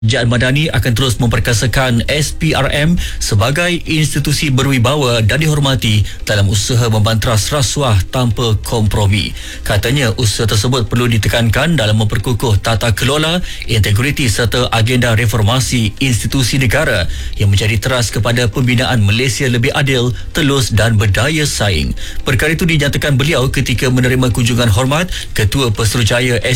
Kerajaan Madani akan terus memperkasakan SPRM sebagai institusi berwibawa dan dihormati dalam usaha membantras rasuah tanpa kompromi. Katanya usaha tersebut perlu ditekankan dalam memperkukuh tata kelola, integriti serta agenda reformasi institusi negara yang menjadi teras kepada pembinaan Malaysia lebih adil, telus dan berdaya saing. Perkara itu dinyatakan beliau ketika menerima kunjungan hormat Ketua Pesuruhjaya